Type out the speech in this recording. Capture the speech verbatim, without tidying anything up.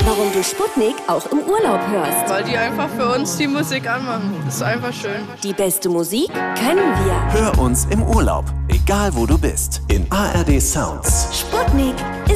warum du Sputnik auch im Urlaub hörst. Weil die einfach für uns die Musik anmachen. Das ist einfach schön. Die beste Musik können wir. Hör uns im Urlaub, egal wo du bist, in A R D Sounds. Sputnik ist